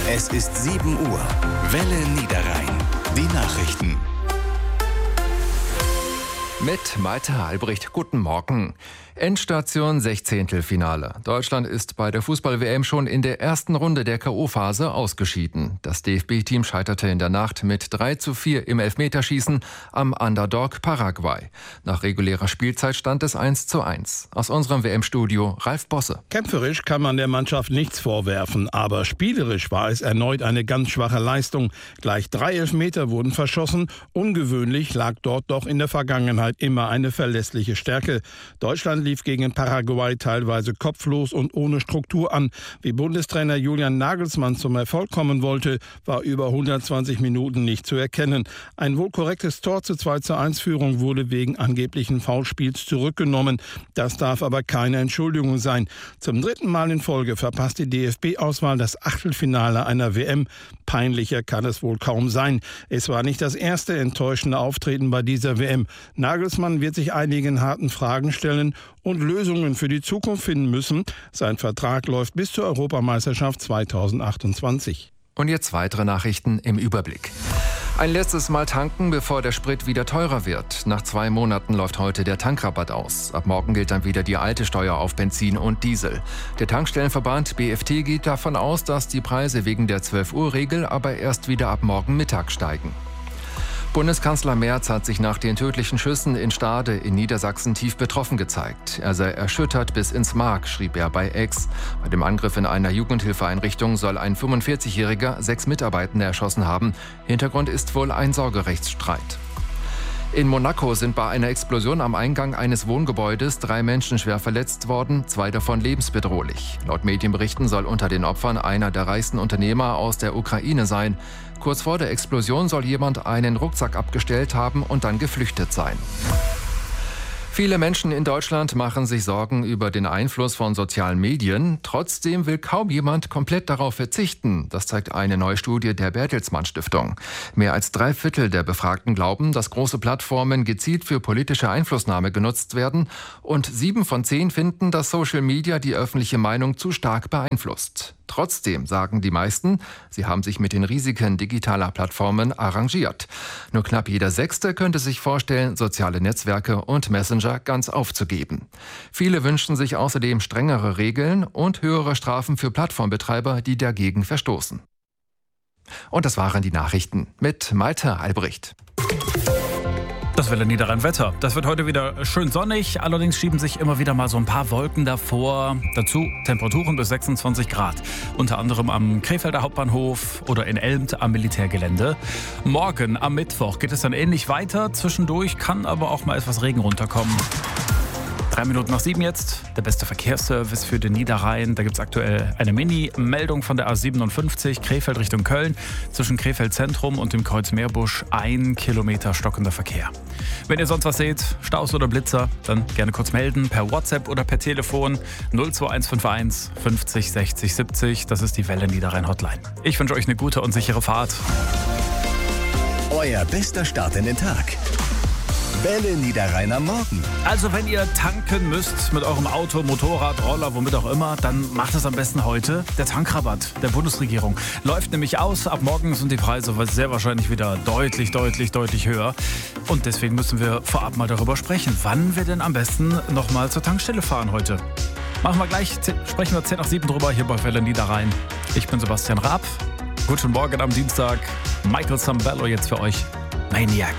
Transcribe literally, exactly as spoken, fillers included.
Es ist sieben Uhr. Welle Niederrhein. Die Nachrichten. Mit Malte Albrecht. Guten Morgen. Endstation Sechzehntelfinale. Deutschland ist bei der Fußball-W M schon in der ersten Runde der K O-Phase ausgeschieden. Das D F B-Team scheiterte in der Nacht mit drei zu vier im Elfmeterschießen am Underdog Paraguay. Nach regulärer Spielzeit stand es eins zu eins. Aus unserem W M-Studio Ralf Bosse. Kämpferisch kann man der Mannschaft nichts vorwerfen, aber spielerisch war es erneut eine ganz schwache Leistung. Gleich drei Elfmeter wurden verschossen. Ungewöhnlich lag dort doch in der Vergangenheit immer eine verlässliche Stärke. Deutschland lief gegen Paraguay teilweise kopflos und ohne Struktur an. Wie Bundestrainer Julian Nagelsmann zum Erfolg kommen wollte, war über hundertzwanzig Minuten nicht zu erkennen. Ein wohl korrektes Tor zur zwei zu eins Führung wurde wegen angeblichen Foulspiels zurückgenommen. Das darf aber keine Entschuldigung sein. Zum dritten Mal in Folge verpasst die D F B-Auswahl das Achtelfinale einer W M. Peinlicher kann es wohl kaum sein. Es war nicht das erste enttäuschende Auftreten bei dieser W M. Nagelsmann wird sich einigen harten Fragen stellen und Lösungen für die Zukunft finden müssen. Sein Vertrag läuft bis zur Europameisterschaft zweitausendachtundzwanzig. Und jetzt weitere Nachrichten im Überblick. Ein letztes Mal tanken, bevor der Sprit wieder teurer wird. Nach zwei Monaten läuft heute der Tankrabatt aus. Ab morgen gilt dann wieder die alte Steuer auf Benzin und Diesel. Der Tankstellenverband B F T geht davon aus, dass die Preise wegen der zwölf-Uhr-Regel aber erst wieder ab morgen Mittag steigen. Bundeskanzler Merz hat sich nach den tödlichen Schüssen in Stade in Niedersachsen tief betroffen gezeigt. Er sei erschüttert bis ins Mark, schrieb er bei X. Bei dem Angriff in einer Jugendhilfeeinrichtung soll ein fünfundvierzigjähriger sechs Mitarbeitende erschossen haben. Hintergrund ist wohl ein Sorgerechtsstreit. In Monaco sind bei einer Explosion am Eingang eines Wohngebäudes drei Menschen schwer verletzt worden, zwei davon lebensbedrohlich. Laut Medienberichten soll unter den Opfern einer der reichsten Unternehmer aus der Ukraine sein. Kurz vor der Explosion soll jemand einen Rucksack abgestellt haben und dann geflüchtet sein. Viele Menschen in Deutschland machen sich Sorgen über den Einfluss von sozialen Medien. Trotzdem will kaum jemand komplett darauf verzichten. Das zeigt eine neue Studie der Bertelsmann Stiftung. Mehr als drei Viertel der Befragten glauben, dass große Plattformen gezielt für politische Einflussnahme genutzt werden. Und sieben von zehn finden, dass Social Media die öffentliche Meinung zu stark beeinflusst. Trotzdem sagen die meisten, sie haben sich mit den Risiken digitaler Plattformen arrangiert. Nur knapp jeder Sechste könnte sich vorstellen, soziale Netzwerke und Messenger ganz aufzugeben. Viele wünschen sich außerdem strengere Regeln und höhere Strafen für Plattformbetreiber, die dagegen verstoßen. Und das waren die Nachrichten mit Malte Albrecht. Das Welle Niederrhein Wetter. Das wird heute wieder schön sonnig, allerdings schieben sich immer wieder mal so ein paar Wolken davor. Dazu Temperaturen bis sechsundzwanzig Grad. Unter anderem am Krefelder Hauptbahnhof oder in Elmt am Militärgelände. Morgen am Mittwoch geht es dann ähnlich weiter. Zwischendurch kann aber auch mal etwas Regen runterkommen. Drei Minuten nach sieben jetzt, der beste Verkehrsservice für den Niederrhein. Da gibt es aktuell eine Mini-Meldung von der A siebenundfünfzig, Krefeld Richtung Köln. Zwischen Krefeld Zentrum und dem Kreuz Meerbusch ein Kilometer stockender Verkehr. Wenn ihr sonst was seht, Staus oder Blitzer, dann gerne kurz melden per WhatsApp oder per Telefon null zwei eins fünf eins fünfzig sechzig siebzig. Das ist die Welle Niederrhein Hotline. Ich wünsche euch eine gute und sichere Fahrt. Euer bester Start in den Tag. Welle Niederrhein am Morgen. Also wenn ihr tanken müsst mit eurem Auto, Motorrad, Roller, womit auch immer, dann macht es am besten heute. Der Tankrabatt der Bundesregierung läuft nämlich aus. Ab morgen sind die Preise sehr wahrscheinlich wieder deutlich, deutlich, deutlich höher. Und deswegen müssen wir vorab mal darüber sprechen, wann wir denn am besten nochmal zur Tankstelle fahren heute. Machen wir gleich, sprechen wir zehn nach sieben drüber hier bei Welle Niederrhein. Ich bin Sebastian Raab. Guten Morgen am Dienstag. Michael Sambello jetzt für euch. Maniac.